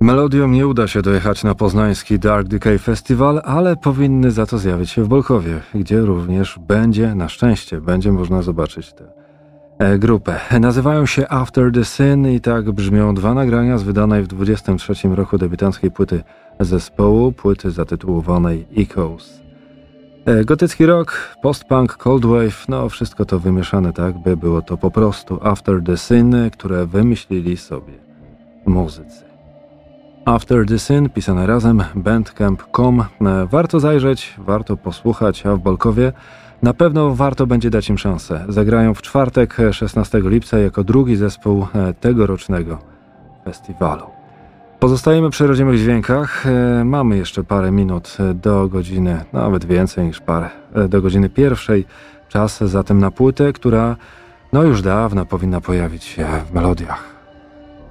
Melodiom nie uda się dojechać na poznański Dark Decay Festival, ale powinny za to zjawić się w Bolkowie, gdzie również na szczęście będzie można zobaczyć tę grupę. Nazywają się After the Sin i tak brzmią dwa nagrania z wydanej w 23 roku debiutanckiej płyty zespołu, płyty zatytułowanej Echoes. Gotycki rock, post-punk, cold wave, wszystko to wymieszane tak, by było to po prostu After the Sin, które wymyślili sobie muzycy. After the Sin, pisane razem, bandcamp.com. Warto zajrzeć, warto posłuchać, a w Bolkowie na pewno warto będzie dać im szansę. Zagrają w czwartek, 16 lipca, jako drugi zespół tegorocznego festiwalu. Pozostajemy przy rodzimych dźwiękach. Mamy jeszcze parę minut do godziny, nawet więcej niż parę, do godziny pierwszej. Czas zatem na płytę, która już dawno powinna pojawić się w melodiach.